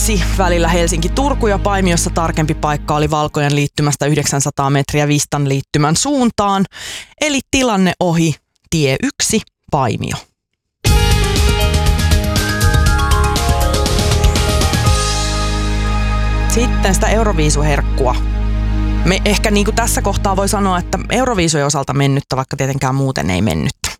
välillä Helsinki-Turku ja Paimiossa tarkempi paikka oli Valkojan liittymästä 900 metriä Vistan liittymän suuntaan. Eli tilanne ohi, tie 1, Paimio. Sitten sitä Euroviisuherkkua. Me ehkä niin kuin tässä kohtaa voi sanoa, että Euroviisujen osalta mennyttä, vaikka tietenkään muuten ei mennyttä.